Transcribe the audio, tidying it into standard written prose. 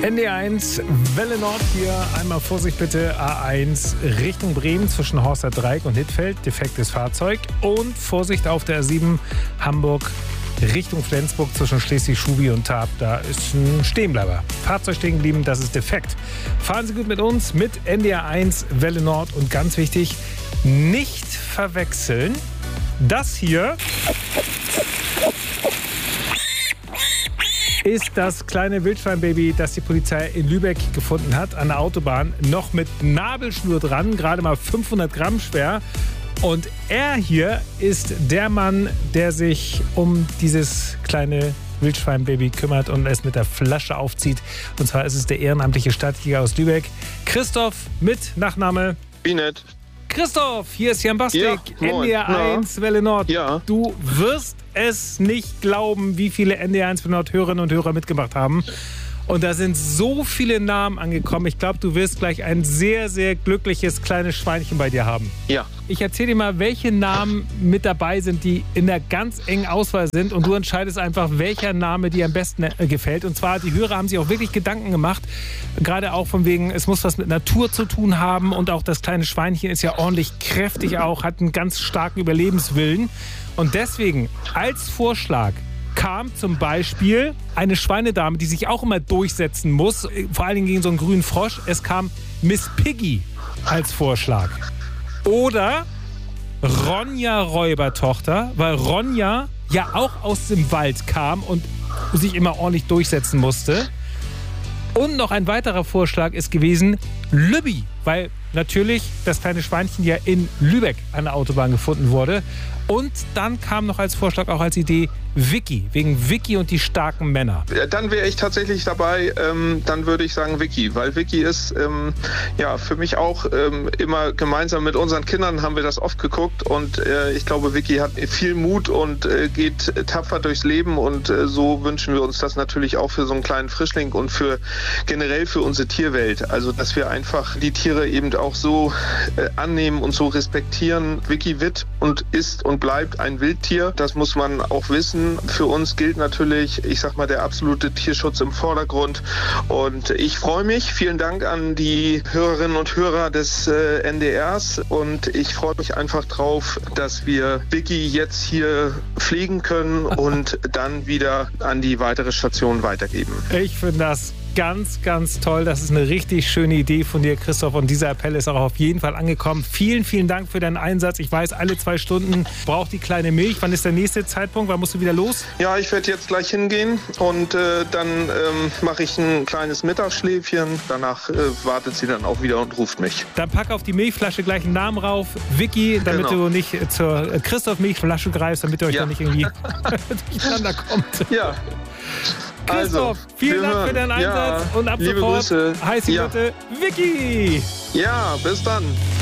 NDR1, Welle Nord hier. Einmal Vorsicht bitte, A1 Richtung Bremen zwischen Horster Dreieck und Hittfeld, defektes Fahrzeug. Und Vorsicht auf der A7 Hamburg Richtung Flensburg zwischen Schleswig-Schubi und Tarp. Da ist ein Stehenbleiber. Fahrzeug stehen geblieben, das ist defekt. Fahren Sie gut mit uns, mit NDR1, Welle Nord. Und ganz wichtig, nicht verwechseln. Das hier ist das kleine Wildschweinbaby, das die Polizei in Lübeck gefunden hat, an der Autobahn. Noch mit Nabelschnur dran, gerade mal 500 Gramm schwer. Und er hier ist der Mann, der sich um dieses kleine Wildschweinbaby kümmert und es mit der Flasche aufzieht. Und zwar ist es der ehrenamtliche Stadtjäger aus Lübeck, Christoph mit Nachname Binet. Christoph, hier ist Jan Bastik, Ja, NDR1 Welle Nord. Ja. Du wirst es nicht glauben, wie viele NDR1 Welle Nord Hörerinnen und Hörer mitgemacht haben. Und da sind so viele Namen angekommen. Ich glaube, du wirst gleich ein sehr, sehr glückliches kleines Schweinchen bei dir haben. Ja. Ich erzähle dir mal, welche Namen mit dabei sind, die in der ganz engen Auswahl sind. Und du entscheidest einfach, welcher Name dir am besten gefällt. Und zwar, die Hörer haben sich auch wirklich Gedanken gemacht. Gerade auch von wegen, es muss was mit Natur zu tun haben. Und auch das kleine Schweinchen ist ja ordentlich kräftig auch, hat einen ganz starken Überlebenswillen. Und deswegen, als Vorschlag, kam zum Beispiel eine Schweinedame, die sich auch immer durchsetzen muss, vor allen Dingen gegen so einen grünen Frosch. Es kam Miss Piggy als Vorschlag. Oder Ronja Räubertochter, weil Ronja ja auch aus dem Wald kam und sich immer ordentlich durchsetzen musste. Und noch ein weiterer Vorschlag ist gewesen Lübbi, weil natürlich das kleine Schweinchen ja in Lübeck an der Autobahn gefunden wurde. Und dann kam noch als Vorschlag, auch als Idee, Vicky, wegen Vicky und die starken Männer. Dann wäre ich tatsächlich dabei, dann würde ich sagen Vicky, weil Vicky ist ja für mich auch immer gemeinsam mit unseren Kindern haben wir das oft geguckt und ich glaube, Vicky hat viel Mut und geht tapfer durchs Leben und so wünschen wir uns das natürlich auch für so einen kleinen Frischling und für generell für unsere Tierwelt. Also, dass wir einfach die Tiere eben auch so annehmen und so respektieren. Vicky wird und ist und bleibt ein Wildtier. Das muss man auch wissen. Für uns gilt natürlich, ich sag mal, der absolute Tierschutz im Vordergrund. Und ich freue mich. Vielen Dank an die Hörerinnen und Hörer des NDRs. Und ich freue mich einfach drauf, dass wir Vicky jetzt hier pflegen können und dann wieder an die weitere Station weitergeben. Ich finde das ganz, ganz toll. Das ist eine richtig schöne Idee von dir, Christoph. Und dieser Appell ist auch auf jeden Fall angekommen. Vielen, vielen Dank für deinen Einsatz. Ich weiß, alle 2 Stunden braucht die kleine Milch. Wann ist der nächste Zeitpunkt? Wann musst du wieder los? Ja, ich werde jetzt gleich hingehen und dann mache ich ein kleines Mittagsschläfchen. Danach wartet sie dann auch wieder und ruft mich. Dann pack auf die Milchflasche gleich einen Namen rauf. Vicky, damit du nicht zur Christoph-Milchflasche greifst, damit ihr euch da nicht irgendwie durcheinander kommt. Ja. Christoph, vielen Dank für deinen Einsatz und ab liebe sofort Grüße. heißt die Leute Vicky. Ja, bis dann.